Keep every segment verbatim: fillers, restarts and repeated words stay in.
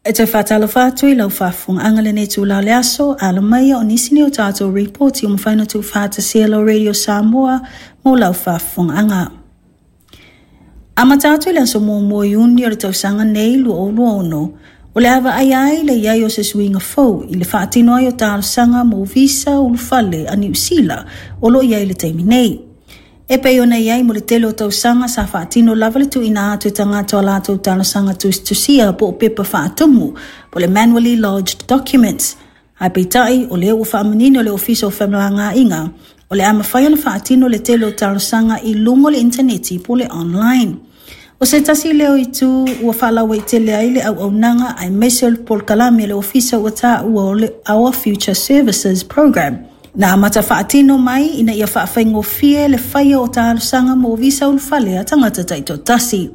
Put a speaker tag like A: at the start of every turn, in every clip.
A: E te whatala whātui lau whafung angale ne tu lau leaso, ala mai o nisini o tātou reporti o mwhaina tu whāta Cielo Radio Samoa mo lau whafung anga. Ama tātou leaso mō mō iuni o le tausanga nei lu o lu ono, o le hawa ai ai le iai o se suinga fau, i le whaatino ai o tātou sanga mō visa o lufale a New Zealand, o lo iai le taimi nei. E pei ona iai mo le tele o tausanga sa whaatino lava le tu ina atu tangata o lātou tātou sanga tusia po o pepa whaatumu, po le manually lodged documents. Ai pei tai o le o whaamanini o le ofisa o whamlanga inga, o le ama whai o le whaatino le tele o tātou sanga i lungo le interneti po le online. O se tasi leo i tu ua whaalawa i tele ai le au au nanga ai mesel Paul Kalami le ofisa ua tā ua o le Our Future Services Program. Na mata whaatino mai ina ia whaawhaingo fie le whaia o tāru sanga mo visa ulwhale a tangata taito tasi.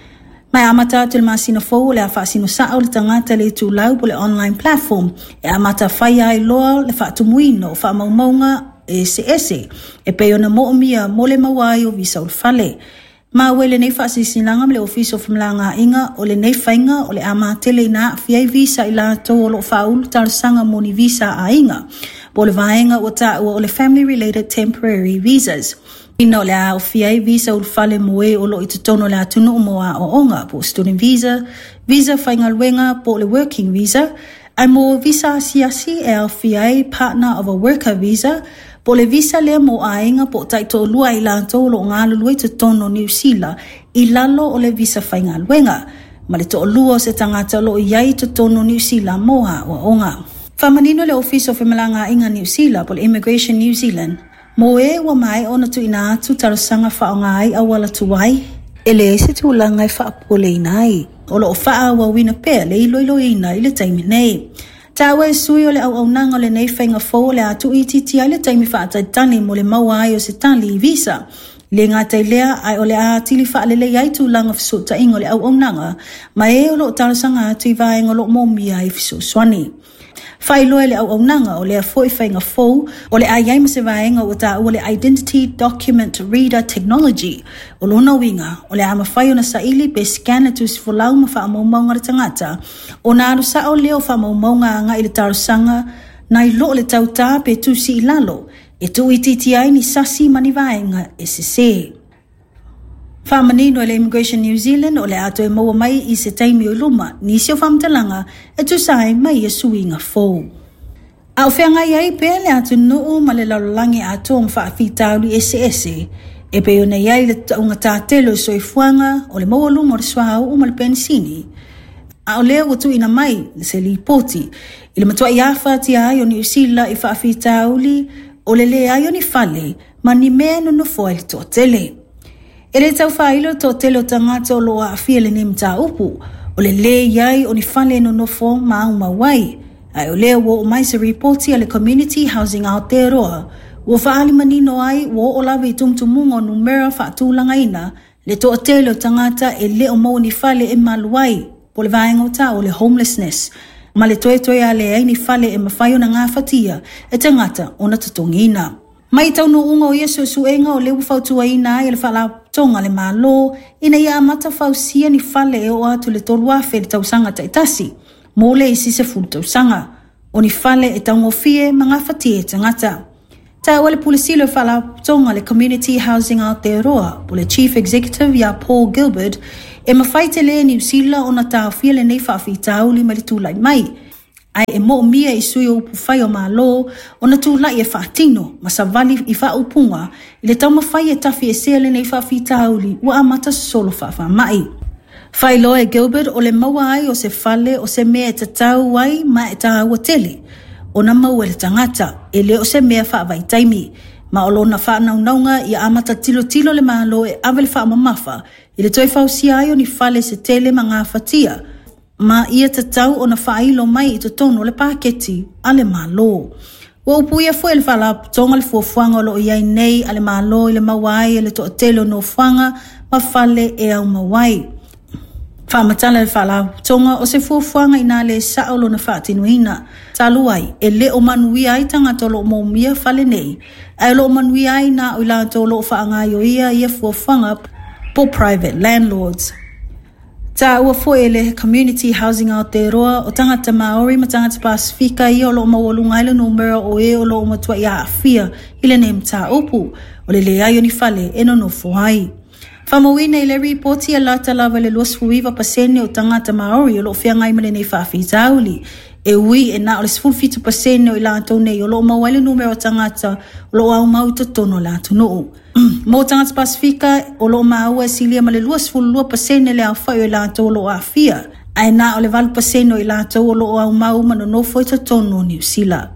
A: Mai amata tu le masina fōu le a whaasino sao le tangata le tu lau po le online platform e amata whaia ai loa le whaatumuino o whaamaumaunga e se ese e peona mo omia mo le mawai o visa ulwhale. Ma wele nei whaasisinanga me le ofiso of Mlanga inga o le nei whainga o le ama tele na fiai visa i lato o lo whaulu tāru sanga mo ni visa a inga. Po le vaenga o ta o le family related temporary visas. Ina o le a o fiai visa o fale moe o lo i tutono le atunu o moa o onga po student visa, visa whainga luenga po le working visa, ai mo visa siasi e a fiai partner of a worker visa, po le visa le mo a inga po taito lua i lato lo ngā lului tutono New Zealand i lalo o le visa whainga luenga. Ma le to lua se tangata lo i ai tutono New Zealand moa o onga. Whamanino le Office of Malanga inga New Zealand po le Immigration New Zealand. Mo e wa mai ona tu ina atu tarasanga whaongai a wala tuwai. E le se tu langai whaapole inai. O lo o whaa wa wina pea le ilo ilo ina i le taimi nei. Tawa e sui o le au au nanga le nei whainga fō le atu i titi ai le taimi whaataitani mo le maua ai o se tali i visa. Le ngātai lea ai o le a tili whaalele ai tu langa fisota ingo le au au nanga. Ma e o lo tarasanga atu i vaenga lo momia i fiso swani. Whailoa le au au nanga o le a fōi whainga fōu o le a iai ma se vaenga o ta o le Identity Document Reader Technology o lona winga o le ama whai o na saili pe scanner tu si fulau ma wha amaumaunga le tangata o na aru sa o leo wha amaumaunga anga i le tarusanga na i lo le tauta pe tu si ilalo e tu i titi ai ni sasi mani vaenga e se se. Whamanino le Immigration New Zealand o le ato e maua mai i se taimi o luma nisi o whamtalanga e tu sai mai e suinga fōu. Au whenga iai pēr le ato nuu ma le lalolangi ato o mwhaafitauri ese ese e peo na iai le taunga tātelo so i fuanga o le maua luma o le swahau o ma le pensini. A o leo watu ina mai le se li poti i le matua iafa ti ai o New Zealand i whaafitauri o le le ai o ni fale ma ni mea no no fo le toa tele. E le tau whailo tō telo tangata o loa a fia le nem tā upu, o le le iai o ni whale no nofo maa umawai. Ai o leo wo o mai se reporti a le Community Housing Aotearoa, wo whaali manino ai wo o lawe i tumtumunga o numera whaatūlanga ina, le tō telo tangata e le o mau ni whale e maluai, po le vaenga o tā o le homelessness, ma le toe toe a le ai ni whale e mawhaio na ngā whatia e tangata o na tutongina. Mai tau no unga o Yesu suenga o leu whautua ina e le whala tonga le malo, ina ia amata whausia ni whale e o atu le tolua where tau sanga taitasi, mole isi se fulu tau sanga, o ni whale e tau ngofie mga whatie tangata. Tau le pulisilo e whala tonga le Community Housing Aotearoa, po le Chief Executive ia Paul Gilbert, e mawhaite le New Zealand o na tau fia le nei whaafitau li maritulai mai, ai e mo mia i sui o upu whai o malo o na tūlai e whaatino ma sa vali i wha upunga i le tau mawhai e tafi e sea le nei whaafitauli ua amata solo whawha mai. Whai loa e Gilbert o le maua ai o se whale o se mea e tatau ai ma e taha ua tele o na mau e le tangata e le o se mea whaavai taimi ma o lona whaanaunaunga i amata tilo tilo le malo e awele wha mamafa i le toi whausia ai o ni whale se tele ma ngā whatia ma ia tatau o na whailo mai i totono le paketi ale malo. Wa upu ia fue le whala tonga le fuafuanga o lo iai nei ale malo i le mawai e le to telo no fuanga ma whale e au mawai. Whamatala le whala tonga o se fuafuanga ina le saolo na whaatinuina. Taluai e le o manui ai tangata lo mo mia whale nei. Ai lo manui ai na o ila to lo whaangai o ia ia fuafuanga po private landlords. Ta ua foe le community housing Aotearoa o tangata Maori ma tangata Pasifika i o lo mawalunga ile numero o e o lo matua ia afia ile ne mta upu o le le ayo ni fale eno no fuai. Famawina ile reporti a lata lava le luas fuiva pasene o tangata Maori o lo fia ngai mele nei whaafi tauli. E ui e na o le sifulfitu pasene o ila atau nei o lo mawale numero tangata o lo au mau tono la tunuu. Mo tangata Pasifika o lo maua e silia ma le luas fulua pasene le au whai o ila atau o lo afia. Ai na o le valu pasene o ila atau o lo au mau manonofo i tono New Zealand.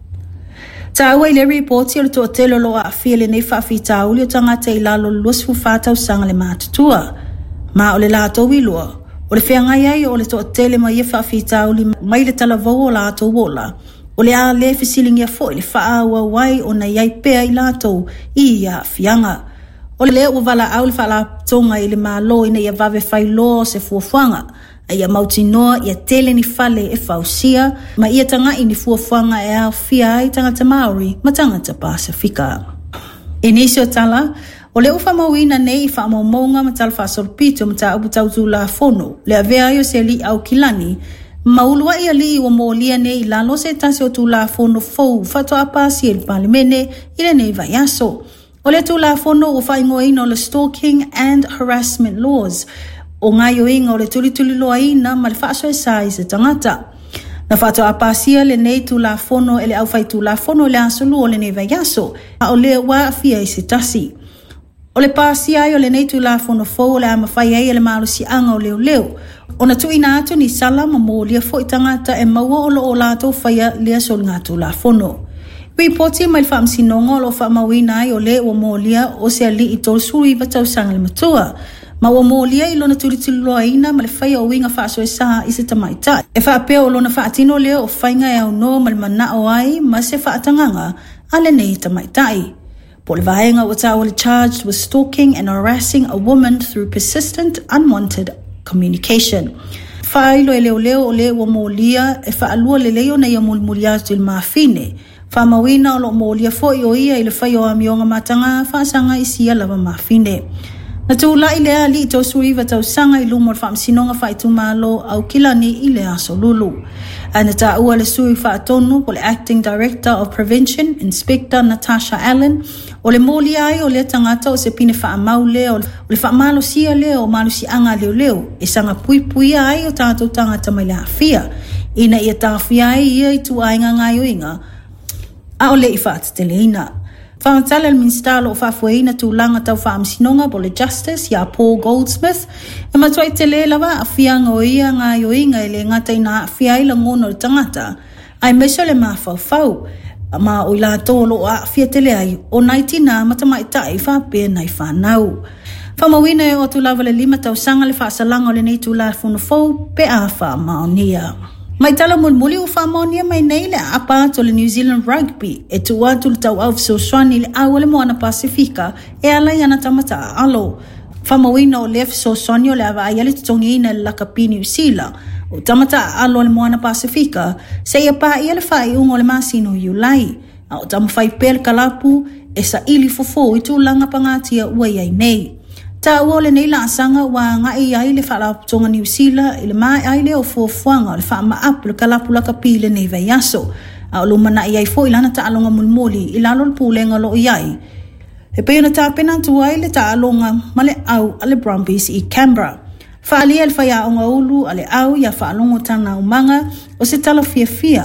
A: Ta ua i le reporti o le to telo lo afia le nei whaafi tauli o tangata ila lo luas fufatau sanga le matutua. Ma o le la atau ilua. O le whengai ai o le to tele mai e whaafitauli mai le talavau o la ato wola. O le a le fisilingia fo le wha awa wai o na iai pea i lato i a fianga. O le leo wala au le whala tonga i le malo ina ia vave whailo se fuafuanga. A ia mautinoa ia tele ni fale e fausia ma ia tanga i ni fuafuanga e au fia ai tangata Maori ma tangata Pasifika. Inisio tala, o le ufa mawina nei fa mamonga matal fa sorpito mata ubutautu la fono le avea yo se li au kilani maulua ia li wa molia nei lalo se tasi o tu la fono fou fato apasi el palimene ile nei vayaso o le tu la fono o fa ingoina o le stalking and harassment laws o ngayo inga o le tuli tuli loa ina ma le fa so e size tangata na fato apasia le nei tu la fono ele au fai tu la fono le asulu o le nei vayaso o le wa fia isi tasi. O le pasi ai o le nei tu la fono fo le ama fai ai le malu si anga o leo leo. O na tu ina atu ni sala ma mo lia fo itangata e maua o lo o lato faya lia sol ngatu la fono. Reporti mai fam sinongo lo fa mawina ai o le o mo lia o se ali i tol suri va tau sanga le matua. Ma o mo lia i lo na turi tuli loa ina ma le faya o winga fa so e saha isi tamaita. E fa apea o lo na fa atino leo o fainga e au no ma le mana o ai ma se fa atanganga ale nei tamaitai. Polvaenga was our charged with stalking and harassing a woman through persistent, unwanted communication. Failo e leo leo o leo molia e faalua le leo na ia mulmulia til mafine. Fa mawina o lo molia fo i o ia i le fai o amionga matanga fa sanga i sia lava mafine. Na tula i lea li tau suiva tau sanga i lumor fa msinonga fa i tumalo au kilani i lea so lulu. Ana ta ua le sui fa atonu po le Acting Director of Prevention, Inspector Natasha Allen, o le moli ai o le tangata o se pine fa amau leo, o le fa malo sia leo o malu si anga leo leo, e sanga pui pui ai o tātou tangata mai le hafia. Ina ia tawhia ai ia i tu ainga ngai o inga, a o le i fa ateleina. Whamatala al minstalo o whafueina tu langa tau wha amsinonga po le Justice ia Paul Goldsmith e matuai te le lawa a whianga o ia ngā o inga e le ngata ina a whiaila ngono le tangata ai meso le mawhau ma o ila tolo a whia te le ai o naitina matamaita i whape nai whanau. Whamawina e o tu lava le lima tau sanga le whaasalanga o le nei tu la whunafou pe a wha maonia. Mai tala mulmuli u whamonia mai nei le apa to le New Zealand Rugby e tu watu le tau au so swani le au le moana Pasifika e ala yana tamata alo. Whamawina o lef so swani o le awa ayale tutongi ina le lakapi New Zealand o tamata alo le moana Pasifika se ia pa ia le whai ungo le masino Iulai. O tamu whai pel kalapu e sa ili fofo i tu langa pangatia ua iai nei. Ta ua le nei la asanga wa ngai ai le whala tonga New Zealand i le mai ai le o fuafuanga le wha maapu le kalapu laka pile nei vai aso. A o lumana iai fo ilana ta alonga mulmoli i lalo le pūlenga lo iai. He peo na ta pena tu ai le ta alonga male au ale Brumbies i Canberra. Wha alia le whai aonga ulu ale au ia wha alongo tana umanga o se tala fia fia